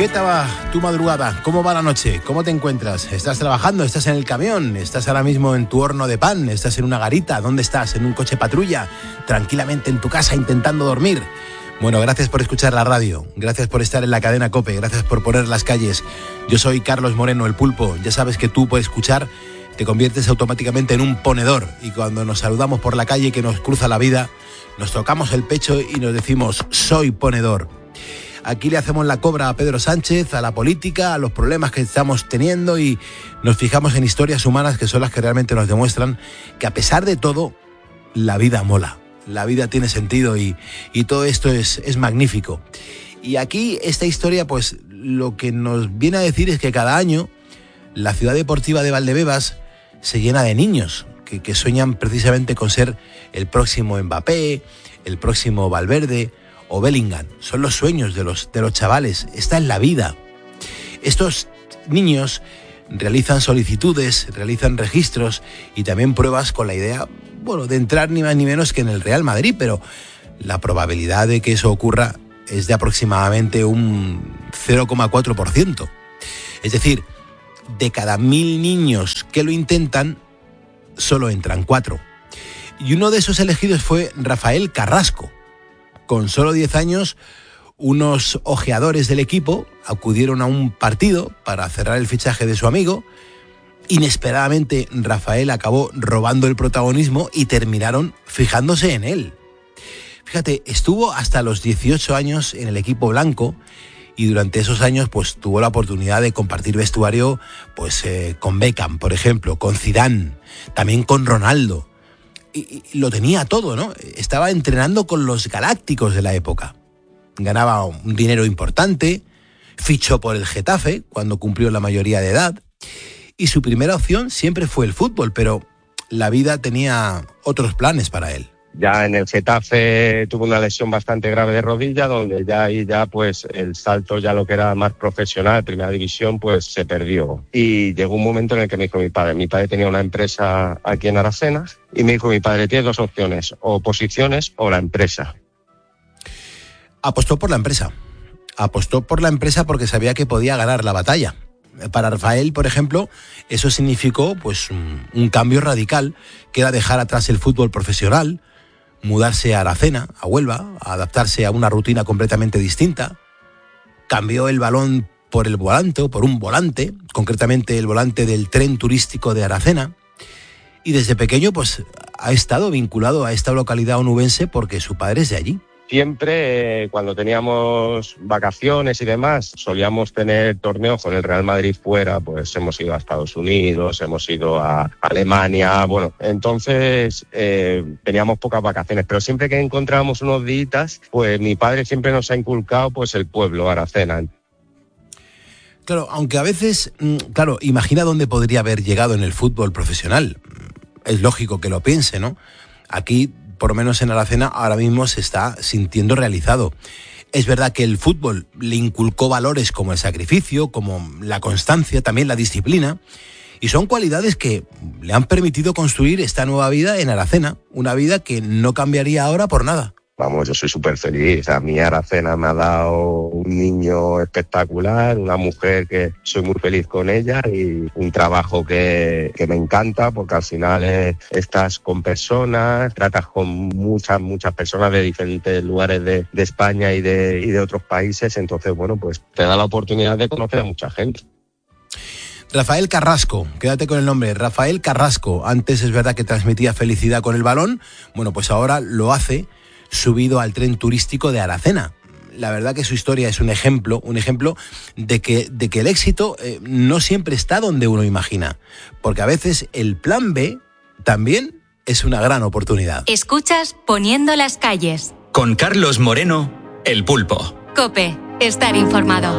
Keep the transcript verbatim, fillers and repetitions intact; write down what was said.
¿Qué tal va tu madrugada? ¿Cómo va la noche? ¿Cómo te encuentras? ¿Estás trabajando? ¿Estás en el camión? ¿Estás ahora mismo en tu horno de pan? ¿Estás en una garita? ¿Dónde estás? ¿En un coche patrulla? ¿Tranquilamente en tu casa intentando dormir? Bueno, gracias por escuchar la radio, gracias por estar en la cadena COPE, gracias por poner las calles. Yo soy Carlos Moreno, el Pulpo. Ya sabes que tú, por escuchar, te conviertes automáticamente en un ponedor. Y cuando nos saludamos por la calle que nos cruza la vida, nos tocamos el pecho y nos decimos, soy ponedor. Aquí le hacemos la cobra a Pedro Sánchez, a la política, a los problemas que estamos teniendo y nos fijamos en historias humanas que son las que realmente nos demuestran que a pesar de todo, la vida mola. La vida tiene sentido y, y todo esto es, es magnífico. Y aquí esta historia, pues lo que nos viene a decir es que cada año la ciudad deportiva de Valdebebas se llena de niños que, que sueñan precisamente con ser el próximo Mbappé, el próximo Valverde o Bellingham. Son los sueños de los, de los chavales. Esta es la vida. Estos niños realizan solicitudes, realizan registros y también pruebas con la idea, bueno, de entrar ni más ni menos que en el Real Madrid, pero la probabilidad de que eso ocurra es de aproximadamente un cero coma cuatro por ciento. Es decir, de cada mil niños que lo intentan, solo entran cuatro. Y uno de esos elegidos fue Rafael Carrasco. Con solo diez años, unos ojeadores del equipo acudieron a un partido para cerrar el fichaje de su amigo. Inesperadamente, Rafael acabó robando el protagonismo y terminaron fijándose en él. Fíjate, estuvo hasta los dieciocho años en el equipo blanco y durante esos años pues tuvo la oportunidad de compartir vestuario pues eh, con Beckham, por ejemplo, con Zidane, también con Ronaldo. Y, y lo tenía todo, ¿no? Estaba entrenando con los galácticos de la época. Ganaba un dinero importante, fichó por el Getafe cuando cumplió la mayoría de edad. Y su primera opción siempre fue el fútbol, pero la vida tenía otros planes para él. Ya en el Getafe tuvo una lesión bastante grave de rodilla, donde ya ahí ya pues el salto ya lo que era más profesional, primera división, pues se perdió. Y llegó un momento en el que me dijo mi padre, mi padre tenía una empresa aquí en Aracena, y me dijo mi padre, tienes dos opciones, o posiciones o la empresa. Apostó por la empresa. Apostó por la empresa porque sabía que podía ganar la batalla. Para Rafael, por ejemplo, eso significó pues un, un cambio radical, que era dejar atrás el fútbol profesional, mudarse a Aracena, a Huelva, a adaptarse a una rutina completamente distinta. Cambió el balón por el volante o por un volante, concretamente el volante del tren turístico de Aracena. Y desde pequeño pues ha estado vinculado a esta localidad onubense porque su padre es de allí. Siempre, eh, cuando teníamos vacaciones y demás, solíamos tener torneos con el Real Madrid fuera, pues hemos ido a Estados Unidos, hemos ido a Alemania, bueno, entonces eh, teníamos pocas vacaciones, pero siempre que encontrábamos unos días, pues mi padre siempre nos ha inculcado pues el pueblo, Aracena. Claro, aunque a veces, claro, imagina dónde podría haber llegado en el fútbol profesional. Es lógico que lo piense, ¿no? Aquí, por lo menos en Aracena, ahora mismo se está sintiendo realizado. Es verdad que el fútbol le inculcó valores como el sacrificio, como la constancia, también la disciplina, y son cualidades que le han permitido construir esta nueva vida en Aracena, una vida que no cambiaría ahora por nada. Vamos, yo soy súper feliz. A mí Aracena me ha dado un niño espectacular, una mujer que soy muy feliz con ella y un trabajo que, que me encanta porque al final es, estás con personas, tratas con muchas, muchas personas de diferentes lugares de, de España y de, y de otros países. Entonces, bueno, pues te da la oportunidad de conocer a mucha gente. Rafael Carrasco, quédate con el nombre, Rafael Carrasco. Antes es verdad que transmitía felicidad con el balón, bueno, pues ahora lo hace subido al tren turístico de Aracena. La verdad que su historia es un ejemplo, un ejemplo de que, de que el éxito eh, no siempre está donde uno imagina, porque a veces el plan B también es una gran oportunidad. Escuchas Poniendo las calles. Con Carlos Moreno, el Pulpo. COPE, estar informado.